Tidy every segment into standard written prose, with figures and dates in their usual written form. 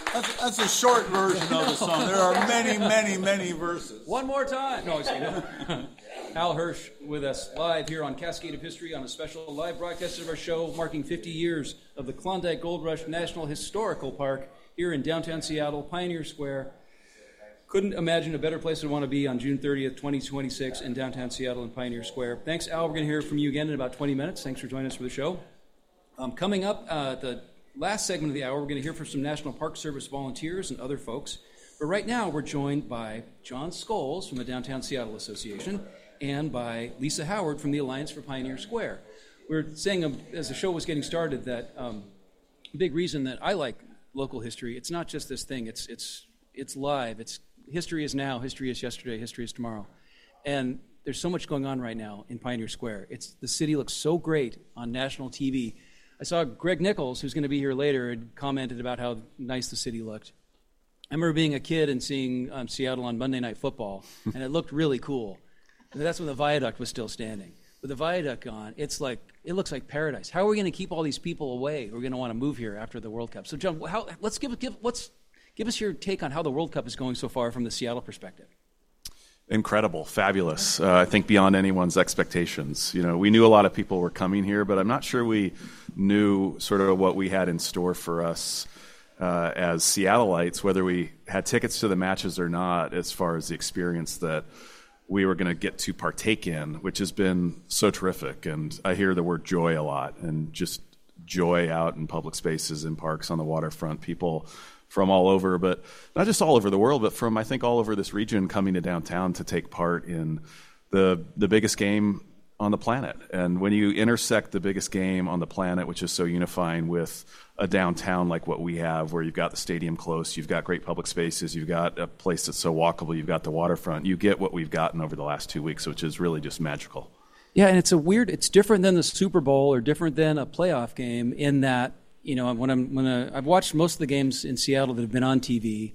That's a short version of the song. There are many, many, many verses. One more time. No, excuse me. Al Hirsch with us live here on Cascade of History on a special live broadcast of our show marking 50 years of the Klondike Gold Rush National Historical Park here in downtown Seattle, Pioneer Square. Couldn't imagine a better place to want to be on June 30th, 2026 in downtown Seattle and Pioneer Square. Thanks, Al. We're going to hear from you again in about 20 minutes. Thanks for joining us for the show. Coming up, the last segment of the hour, we're going to hear from some National Park Service volunteers and other folks. But right now, we're joined by John Scholes from the Downtown Seattle Association and by Lisa Howard from the Alliance for Pioneer Square. We were saying as the show was getting started that a big reason that I like local history, it's not just this thing, it's live. It's history is now, history is yesterday, history is tomorrow. And there's so much going on right now in Pioneer Square. The city looks so great on national TV. I saw Greg Nichols, who's going to be here later, had commented about how nice the city looked. I remember being a kid and seeing Seattle on Monday Night Football, and it looked really cool. And that's when the viaduct was still standing. With the viaduct on, it looks like paradise. How are we going to keep all these people away who are going to want to move here after the World Cup? So, John, give us your take on how the World Cup is going so far from the Seattle perspective. Incredible, fabulous. I think beyond anyone's expectations. You know, we knew a lot of people were coming here, but I'm not sure we knew sort of what we had in store for us as Seattleites, whether we had tickets to the matches or not, as far as the experience that we were going to get to partake in, which has been so terrific. And I hear the word joy a lot, and just joy out in public spaces, in parks, on the waterfront, people from all over, but not just all over the world, but from, I think, all over this region coming to downtown to take part in the biggest game on the planet. And when you intersect the biggest game on the planet, which is so unifying, with a downtown like what we have, where you've got the stadium close, you've got great public spaces, you've got a place that's so walkable, you've got the waterfront, you get what we've gotten over the last 2 weeks, which is really just magical. Yeah, and it's different than the Super Bowl or different than a playoff game in that, you know, I've watched most of the games in Seattle that have been on TV.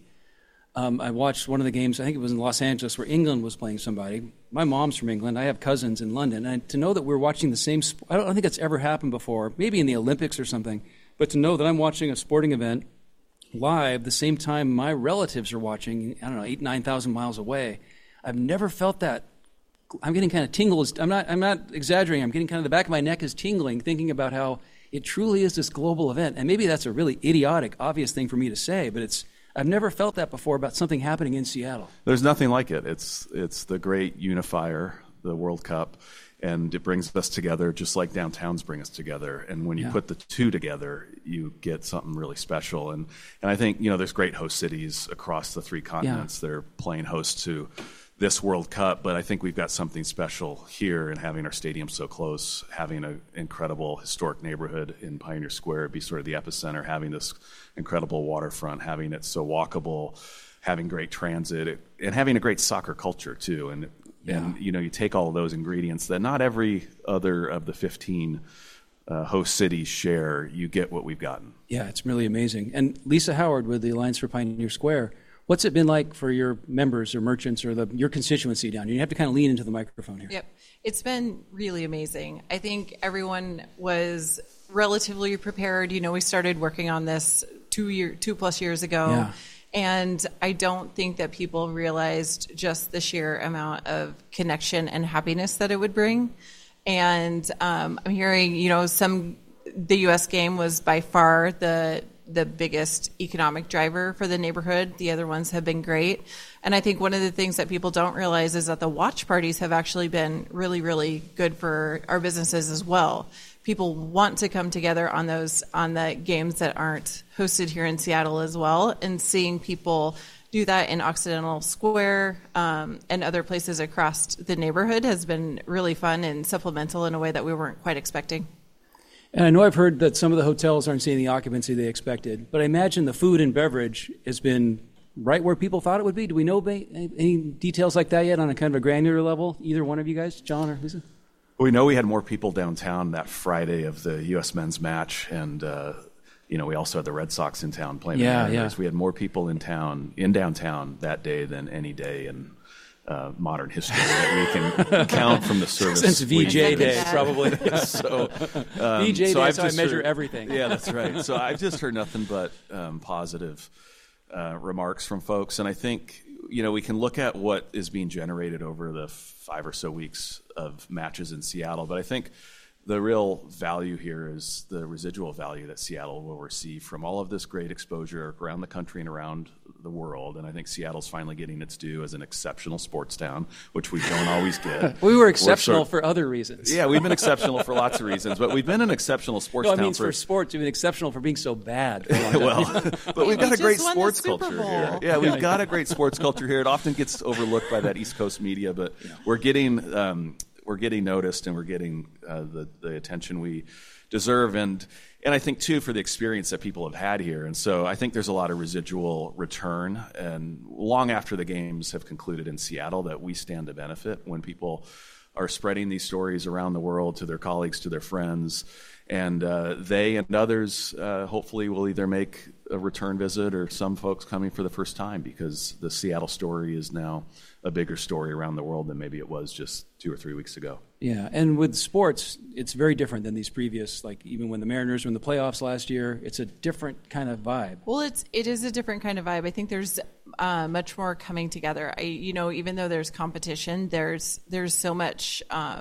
I watched one of the games, I think it was in Los Angeles, where England was playing somebody. My mom's from England. I have cousins in London. And to know that we're watching the same I don't think that's ever happened before, maybe in the Olympics or something, but to know that I'm watching a sporting event live the same time my relatives are watching, 9,000 miles away. I've never felt that. I'm getting kind of tingles. I'm not exaggerating. I'm getting kind of the back of my neck is tingling thinking about how it truly is this global event. And maybe that's a really idiotic, obvious thing for me to say, but I've never felt that before about something happening in Seattle. There's nothing like it. It's the great unifier, the World Cup, and it brings us together just like downtowns bring us together. And when you put the two together, you get something really special. And I think, there's great host cities across the three continents that are playing host to this World Cup, but I think we've got something special here in having our stadium so close, having an incredible historic neighborhood in Pioneer Square be sort of the epicenter, having this incredible waterfront, having it so walkable, having great transit, and having a great soccer culture too. And you take all of those ingredients that not every other of the 15 host cities share, you get what we've gotten. Yeah, it's really amazing. And Lisa Howard with the Alliance for Pioneer Square, what's it been like for your members or merchants or your constituency down here? You have to kind of lean into the microphone here. Yep. It's been really amazing. I think everyone was relatively prepared. We started working on this 2+ years ago. Yeah. And I don't think that people realized just the sheer amount of connection and happiness that it would bring. And I'm hearing, the U.S. game was by far the biggest economic driver for the neighborhood. The other ones have been great. And I think one of the things that people don't realize is that the watch parties have actually been really, really good for our businesses as well. People want to come together on the games that aren't hosted here in Seattle as well. And seeing people do that in Occidental Square and other places across the neighborhood has been really fun and supplemental in a way that we weren't quite expecting. And I know I've heard that some of the hotels aren't seeing the occupancy they expected, but I imagine the food and beverage has been right where people thought it would be. Do we know any details like that yet on a kind of a granular level? Either one of you guys, John or Lisa? We know we had more people downtown that Friday of the U.S. men's match, and we also had the Red Sox in town playing the Mariners. We had more people in downtown that day than any day in modern history that we can count from the service. Since VJ Day, probably. So, VJ Day, so I measure everything. Yeah, that's right. So I've just heard nothing but positive remarks from folks, and I think we can look at what is being generated over the 5 or so weeks of matches in Seattle, but I think the real value here is the residual value that Seattle will receive from all of this great exposure around the country and around the world. And I think Seattle's finally getting its due as an exceptional sports town, which we don't always get. We were exceptional for other reasons. Yeah, we've been exceptional for lots of reasons, but we've been an exceptional sports town. For sports, we've been exceptional for being so bad. But we've got a great sports culture Bowl. here. Yeah, we've got a great sports culture here. It often gets overlooked by that East Coast media, but we're getting noticed, and we're getting the attention we deserve, and I think too for the experience that people have had here. And so I think there's a lot of residual return, and long after the games have concluded in Seattle, that we stand to benefit when people are spreading these stories around the world to their colleagues, to their friends, and they and others hopefully will either make a return visit, or some folks coming for the first time, because the Seattle story is now a bigger story around the world than maybe it was just 2 or 3 weeks ago. Yeah, and with sports, it's very different than these previous, like even when the Mariners were in the playoffs last year, it's a different kind of vibe. Well, it is a different kind of vibe. I think there's much more coming together. Even though there's competition, there's so much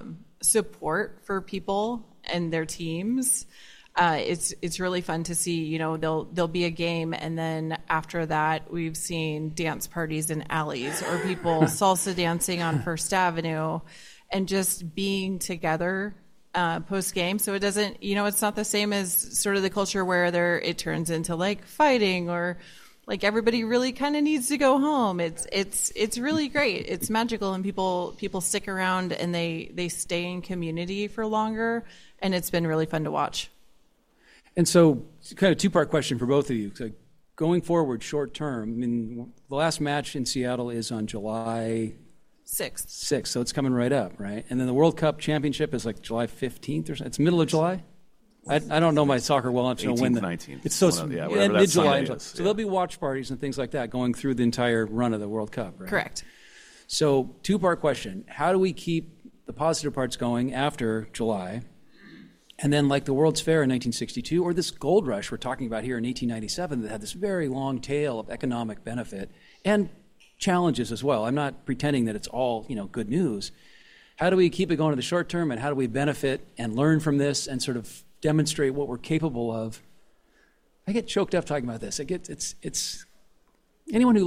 support for people and their teams. It's really fun to see. There'll be a game, and then after that, we've seen dance parties in alleys, or people salsa dancing on First Avenue, and just being together post game. So it doesn't, it's not the same as sort of the culture where it turns into like fighting, or like everybody really kind of needs to go home. It's really great. It's magical, and people stick around, and they stay in community for longer, and it's been really fun to watch. And so, kind of two-part question for both of you. So going forward, short term, the last match in Seattle is on July 6th, so it's coming right up, right? And then the World Cup Championship is like July 15th or something. It's middle of July? I don't know my soccer well enough to know when. 19th. It's so mid-July. So yeah. there'll be watch parties and things like that going through the entire run of the World Cup, right? Correct. So two-part question. How do we keep the positive parts going after July? And then like the World's Fair in 1962, or this gold rush we're talking about here in 1897 that had this very long tail of economic benefit and challenges as well. I'm not pretending that it's all, good news. How do we keep it going in the short term, and how do we benefit and learn from this and sort of demonstrate what we're capable of? I get choked up talking about this. It's anyone who